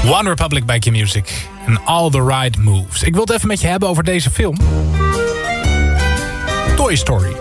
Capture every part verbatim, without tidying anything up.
One Republic bij Q-Music. En All the Right Moves. Ik wil het even met je hebben over deze film. Toy Story.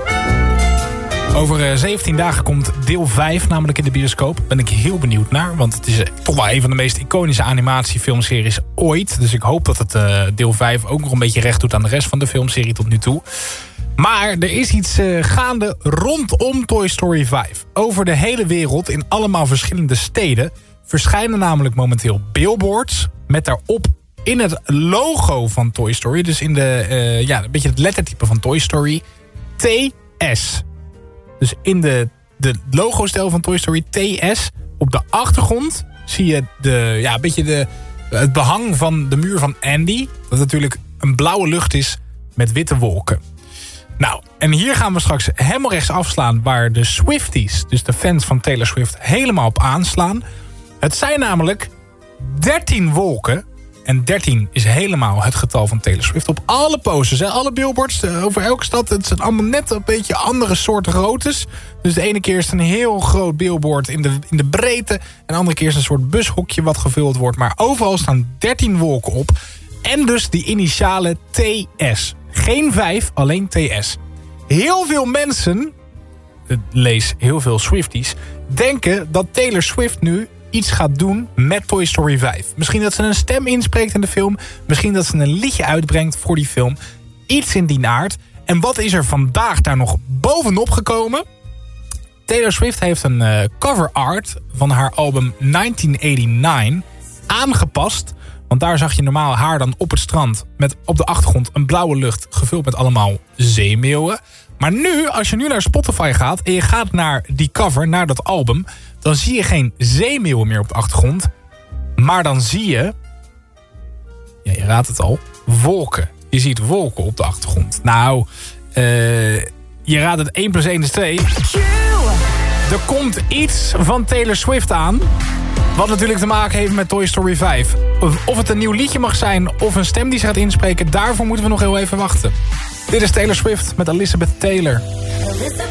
Over zeventien dagen komt deel vijf namelijk in de bioscoop. Ben ik heel benieuwd naar. Want het is toch wel een van de meest iconische animatiefilmseries ooit. Dus ik hoop dat het uh, deel vijf ook nog een beetje recht doet aan de rest van de filmserie tot nu toe. Maar er is iets uh, gaande rondom Toy Story vijf. Over de hele wereld in allemaal verschillende steden verschijnen namelijk momenteel billboards met daarop in het logo van Toy Story, dus in de, uh, ja, een beetje het lettertype van Toy Story, T S. Dus in de, de logo-stijl van Toy Story, T S. Op de achtergrond zie je de, ja, een beetje de, het behang van de muur van Andy. Dat natuurlijk een blauwe lucht is met witte wolken. Nou, en hier gaan we straks helemaal rechts afslaan waar de Swifties, dus de fans van Taylor Swift, helemaal op aanslaan. Het zijn namelijk dertien wolken. En dertien is helemaal het getal van Taylor Swift. Op alle posters, hè, alle billboards over elke stad. Het zijn allemaal net een beetje andere soorten groottes. Dus de ene keer is het een heel groot billboard in de, in de breedte. En de andere keer is het een soort bushokje wat gevuld wordt. Maar overal staan dertien wolken op. En dus die initiale T S. Geen vijf, alleen T S. Heel veel mensen, lees heel veel Swifties, denken dat Taylor Swift nu iets gaat doen met Toy Story vijf. Misschien dat ze een stem inspreekt in de film. Misschien dat ze een liedje uitbrengt voor die film. Iets in die aard. En wat is er vandaag daar nog bovenop gekomen? Taylor Swift heeft een uh, cover art van haar album negentien negenennegentig aangepast. Want daar zag je normaal haar dan op het strand met op de achtergrond een blauwe lucht gevuld met allemaal zeemeeuwen. Maar nu, als je nu naar Spotify gaat en je gaat naar die cover, naar dat album, dan zie je geen zeemeeuwen meer op de achtergrond. Maar dan zie je, ja, je raadt het al, wolken. Je ziet wolken op de achtergrond. Nou, uh, je raadt het, één plus één is twee. Er komt iets van Taylor Swift aan, wat natuurlijk te maken heeft met Toy Story vijf. Of het een nieuw liedje mag zijn of een stem die ze gaat inspreken, daarvoor moeten we nog heel even wachten. Dit is Taylor Swift met Elizabeth Taylor.